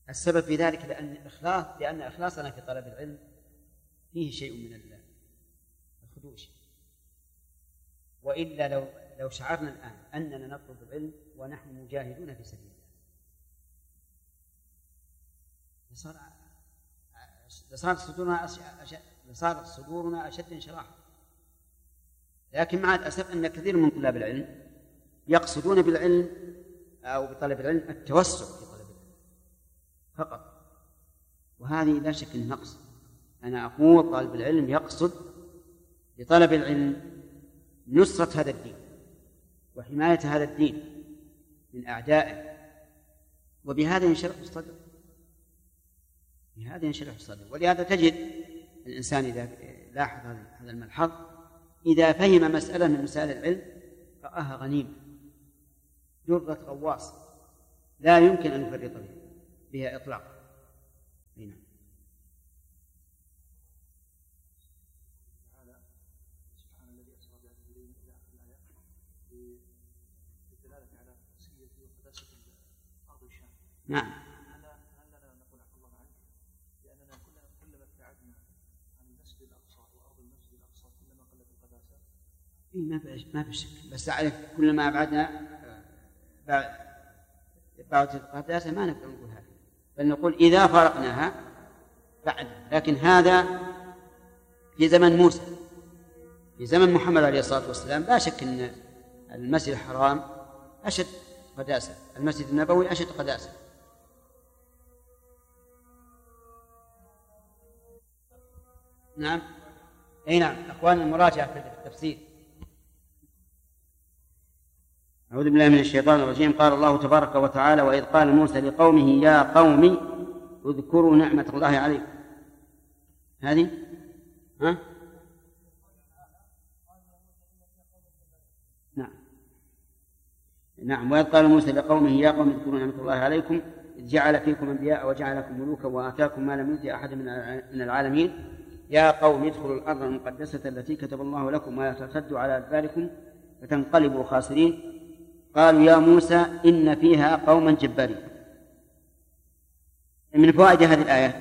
السبب في ذلك لأن إخلاصنا في طلب العلم فيه شيء من الخدوش، وإلا لو شعرنا الآن أننا نطلب العلم ونحن مجاهدون في سبيل الله لصارت صدورنا أشد انشراحا. لكن مع الأسف أن كثير من طلاب العلم يقصدون بالعلم أو بطلب العلم التوسع في طلب العلم فقط، وهذه لا شك أنه نقص. أنا أقول طالب العلم يقصد بطلب العلم نصرة هذا الدين وحماية هذا الدين من أعدائه، وبهذا ينشرح الصدر، ولهذا تجد الإنسان إذا لاحظ هذا الملحظ إذا فهم مسألة من مسائل العلم رآها غنيمة جرة غواص لا يمكن أن يفرط بها إطلاقا. هنا سبحان الذي أسرى بعبده إلى آخر الآية بالدلالة على قدسية وقداسة أرض الشام. نعم. هل لنا نقول عفى الله عنك لأننا كلما ابتعدنا عن المسجد الأقصى وأرض المسجد الأقصى كلما قلت القداسة؟ ما في شك، بس أعرف كلما أبعدنا بعد القداسة ما نقدر نقول هذا، بل نقول إذا فارقناها بعد. لكن هذا في زمن موسى، في زمن محمد عليه الصلاة والسلام لا شك أن المسجد الحرام أشد قداسة، المسجد النبوي أشد قداسة. نعم أي نعم أخوان، المراجعة في التفسير. أعوذ بالله من الشيطان الرجيم. قال الله تبارك وتعالى: وإذ قال موسى لقومه يا قوم اذكروا نعمة الله عليكم. هذه نعم. وإذ قال موسى لقومه يا قوم اذكروا نعمة الله عليكم إذ جعل فيكم أنبياء وجعلكم ملوكا وآتاكم ما لم يؤت أحد من العالمين يا قوم ادخلوا الأرض المقدسة التي كتب الله لكم ولا ترتدوا على أدباركم فتنقلبوا خاسرين. قالوا يا موسى إن فيها قوما جبارين. من فوائد هذه الآية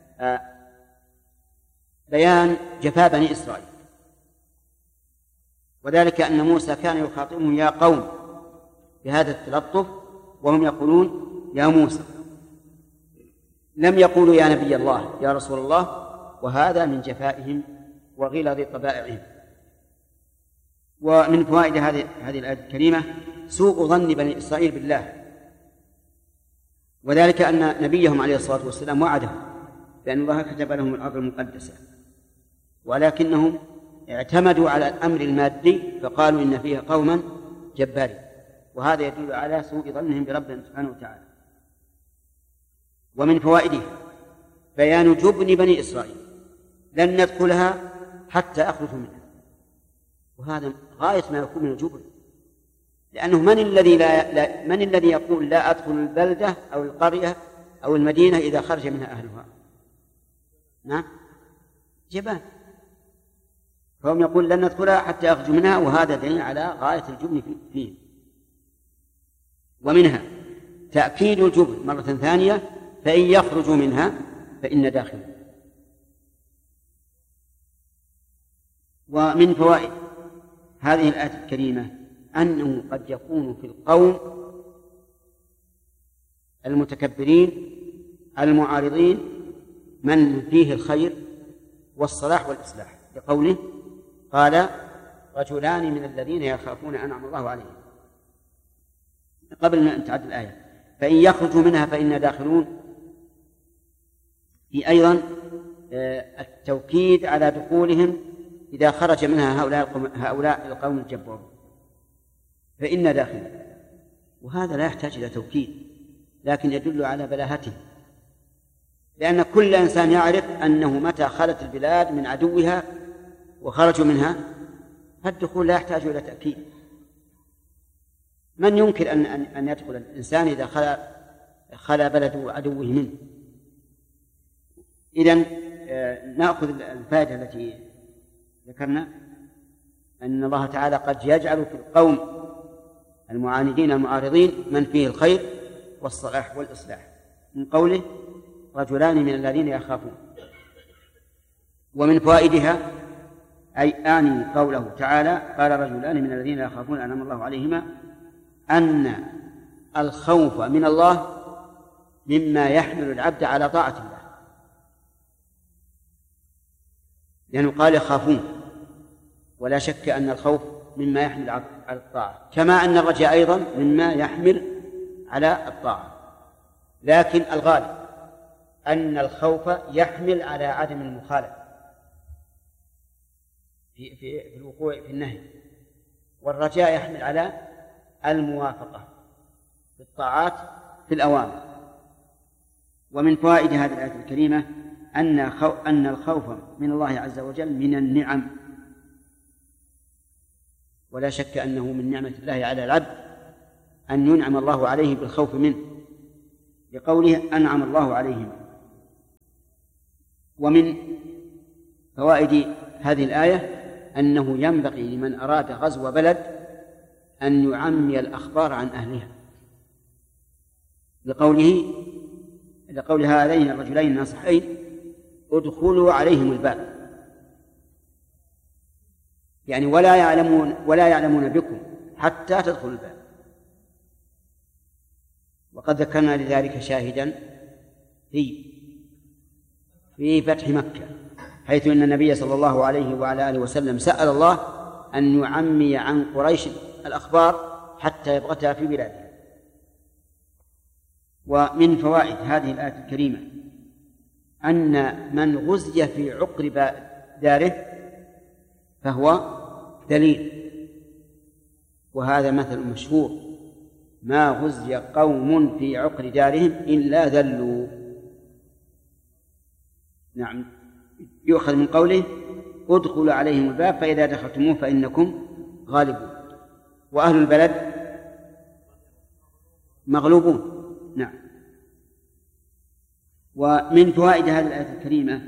بيان جفاء بني إسرائيل، وذلك أن موسى كان يخاطبهم يا قوم بهذا التلطف وهم يقولون يا موسى، لم يقولوا يا نبي الله يا رسول الله، وهذا من جفائهم وغلظ طبائعهم. ومن فوائد هذه الآية الكريمة سوء ظن بني إسرائيل بالله، وذلك أن نبيهم عليه الصلاة والسلام وعدهم بأن الله كتب لهم الأرض المقدسة، ولكنهم اعتمدوا على الأمر المادي فقالوا إن فيها قوما جبارين، وهذا يدل على سوء ظنهم بربنا سبحانه وتعالى. ومن فوائده بيان جبن بني إسرائيل، لن ندخلها حتى أخرجوا منها، وهذا غاية ما يكون من الجبن، لأنه من الذي يقول لا أدخل البلدة أو القرية أو المدينة إذا خرج منها أهلها؟ نعم جبان، فهم يقول لن ندخلها حتى أخرجوا منها، وهذا دليل على غاية الجبن فيه. ومنها تأكيد الجبن مرة ثانية، فإن يخرجوا منها فإن داخل. ومن فوائد هذه الآية الكريمة أنه قد يكون في القوم المتكبرين المعارضين من فيه الخير والصلاح والإصلاح، لقوله قال رجلان من الذين يخافون أنعم الله عليهم. قبل أن تعد الآية فإن يخرجوا منها فإن داخلون، في أيضا التوكيد على دخولهم إذا خرج منها هؤلاء القوم الجبارون فإن داخل، وهذا لا يحتاج إلى توكيد لكن يدل على بلاهته، لأن كل إنسان يعرف أنه متى خلت البلاد من عدوها وخرجوا منها فالدخول لا يحتاج إلى تأكيد. من ينكر أن يدخل الإنسان إذا خلا بلد عدوه منه؟ إذن نأخذ الفائدة التي ذكرنا أن الله تعالى قد يجعل في القوم المعاندين المعارضين من فيه الخير والصلاح والإصلاح. من قوله رجلان من الذين يخافون. ومن فوائدها أي أعني قوله تعالى قال رجلان من الذين يخافون أنعم الله عليهما أن الخوف من الله مما يحمل العبد على طاعة الله، لأنه قال يخافون، ولا شك أن الخوف مما يحمل على الطاعة، كما أن الرجاء أيضا مما يحمل على الطاعة، لكن الغالب أن الخوف يحمل على عدم المخالفة في الوقوع في النهي، والرجاء يحمل على الموافقة في الطاعات في الأوامر. ومن فوائد هذه الآية الكريمة أن الخوف من الله عز وجل من النعم، ولا شك أنه من نعمة الله على العبد أن ينعم الله عليه بالخوف منه، لقوله أنعم الله عليهم. ومن فوائد هذه الآية أنه ينبغي لمن أراد غزو بلد أن يعمي الأخبار عن أهلها، لقول هذين الرجلين الناصحين ادخلوا عليهم الباب، يعني ولا يعلمون بكم حتى تدخلوا الباب. وقد ذكرنا لذلك شاهدا في فتح مكة، حيث أن النبي صلى الله عليه وعلى آله وسلم سأل الله أن يعمي عن قريش الأخبار حتى يبغتها في بلاده. ومن فوائد هذه الآية الكريمة أن من غزي في عقر داره فهو ذليل، وهذا مثل مشهور: ما غزي قوم في عقر دارهم إلا ذلوا. نعم، يؤخذ من قوله ادخلوا عليهم الباب فإذا دخلتموه فإنكم غالبون، وأهل البلد مغلوبون. نعم. ومن فوائد هذه الآية الكريمة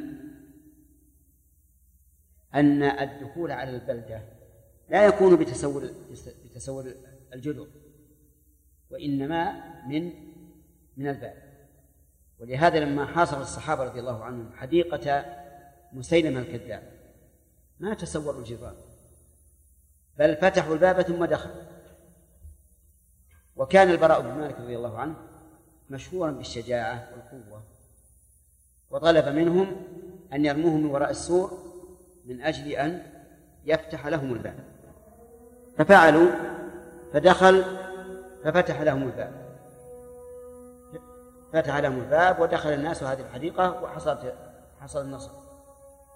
أن الدخول على البلدة لا يكون بتسور الجدر، وإنما من الباب. ولهذا لما حاصر الصحابة رضي الله عنهم حديقة مسيلمة الكذاب ما تسوروا الجدران، بل فتحوا الباب ثم دخلوا. وكان البراء بن مالك رضي الله عنه مشهورا بالشجاعة والقوة، وطلب منهم أن يرموه من وراء السور من أجل أن يفتح لهم الباب، ففعلوا، فدخل ففتح لهم الباب، ودخل الناس هذه الحديقة وحصل النصر.